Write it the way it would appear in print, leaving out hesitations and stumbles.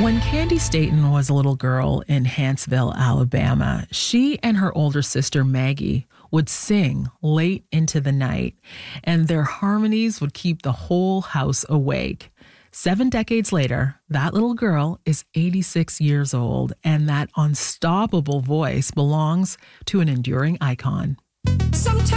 When Candy Staten was a little girl in Huntsville, Alabama, she and her older sister Maggie would sing late into the night, and their harmonies would keep the whole house awake. 7 decades later, that little girl is 86 years old, and that unstoppable voice belongs to an enduring icon. Sometimes